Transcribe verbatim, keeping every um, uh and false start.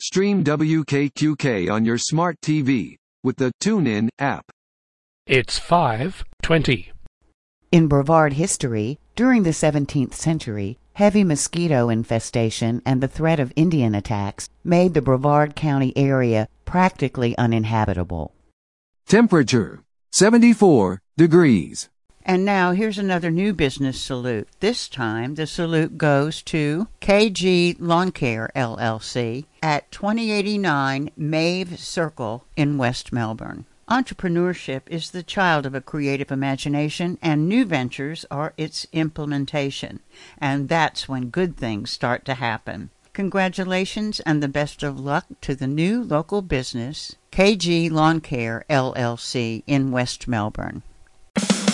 Stream W K Q K on your smart T V with the TuneIn app. It's five twenty. In Brevard history, during the seventeenth century, heavy mosquito infestation and the threat of Indian attacks made the Brevard County area practically uninhabitable. Temperature, seventy-four degrees. And now here's another new business salute. This time the salute goes to K G Lawn Care L L C at twenty eighty-nine Mave Circle in West Melbourne. Entrepreneurship is the child of a creative imagination, and new ventures are its implementation. And that's when good things start to happen. Congratulations and the best of luck to the new local business, K G Lawn Care L L C in West Melbourne.